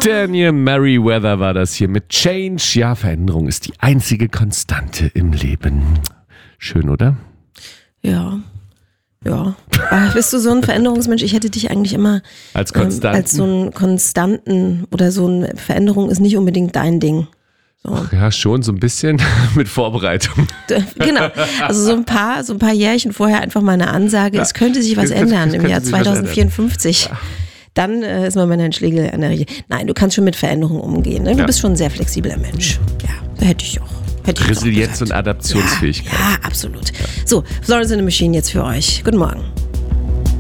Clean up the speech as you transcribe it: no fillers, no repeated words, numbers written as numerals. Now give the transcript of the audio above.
Daniel Merriweather war das hier mit Change. Ja, Veränderung ist die einzige Konstante im Leben. Schön, oder? Ja. Bist du so ein Veränderungsmensch? Ich hätte dich eigentlich immer als Konstanten. Als so einen Konstanten oder so eine Veränderung ist nicht unbedingt dein Ding. So. Ach ja, schon so ein bisschen mit Vorbereitung. Genau, also so ein paar Jährchen vorher einfach mal eine Ansage, es könnte sich was ändern im Jahr 2054. Ja. Dann ist man bei Herrn Schlegel an der Regel. Nein, du kannst schon mit Veränderungen umgehen. Ne? Du bist schon ein sehr flexibler Mensch. Ja, da hätte ich auch. Resilienz und Adaptionsfähigkeit. Ja, absolut. So, Florence and the Machine jetzt für euch. Guten Morgen.